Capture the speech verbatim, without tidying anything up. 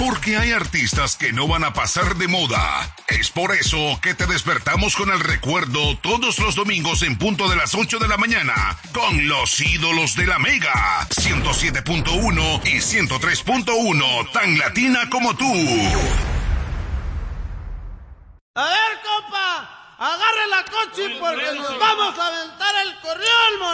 Porque hay artistas que no van a pasar de moda. Es por eso que te despertamos con el recuerdo todos los domingos en punto de las ocho de la mañana con los ídolos de la Mega ciento siete punto uno y ciento tres punto uno, tan latina como tú. A ver, compa, agarre la coche porque nos vamos a aventar el corrión,